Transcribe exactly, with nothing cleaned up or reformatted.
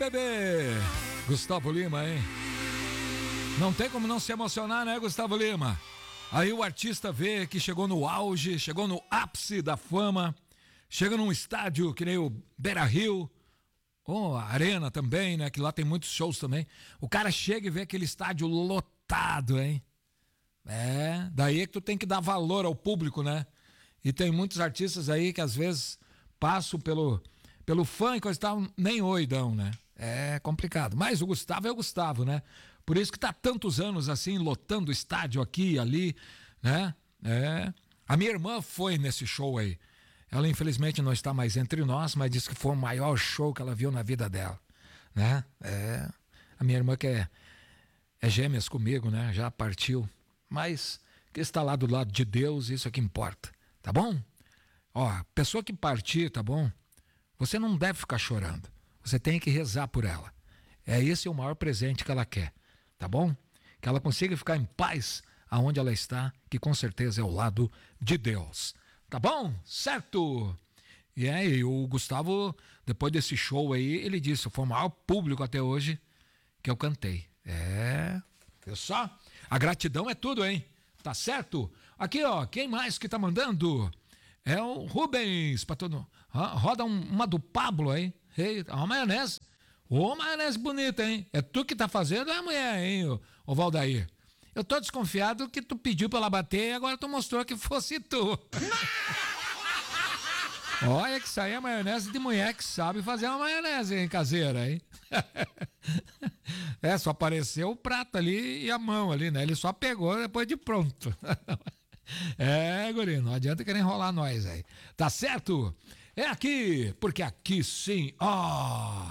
bebê! Gustavo Lima, hein? Não tem como não se emocionar, né, Gustavo Lima? Aí o artista vê que chegou no auge, chegou no ápice da fama, chega num estádio que nem o Beira-Rio, ou a Arena também, né, que lá tem muitos shows também. O cara chega e vê aquele estádio lotado, hein? É, daí é que tu tem que dar valor ao público, né? E tem muitos artistas aí que às vezes passam pelo, pelo fã e coisa e tal, nem oi dão, né? É complicado. Mas o Gustavo é o Gustavo, né? Por isso que tá tantos anos assim, lotando o estádio aqui e ali, né? É. A minha irmã foi nesse show aí. Ela infelizmente não está mais entre nós, mas disse que foi o maior show que ela viu na vida dela, né? É. A minha irmã que é, é gêmeas comigo, né? Já partiu. Mas que está lá do lado de Deus, isso é que importa, tá bom? Ó, pessoa que partir, tá bom? Você não deve ficar chorando. Você tem que rezar por ela. É esse o maior presente que ela quer, tá bom? Que ela consiga ficar em paz aonde ela está, que com certeza é ao lado de Deus. Tá bom? Certo? E aí, o Gustavo, depois desse show aí, ele disse, foi o maior público até hoje que eu cantei. É, viu só? A gratidão é tudo, hein? Tá certo? Aqui, ó, quem mais que tá mandando? É o Rubens, pra todo... Roda um, uma do Pablo aí. Ei, uma maionese. Ô, maionese bonita, hein? É tu que tá fazendo ou é a mulher, hein, ô, ô Valdair? Eu tô desconfiado que tu pediu pra ela bater e agora tu mostrou que fosse tu. Olha que isso aí é maionese de mulher que sabe fazer uma maionese, hein, caseira, hein? É, só apareceu o prato ali e a mão ali, né? Ele só pegou depois de pronto. É, guri, não adianta querer enrolar nós aí. Tá certo? É aqui, porque aqui sim, ó...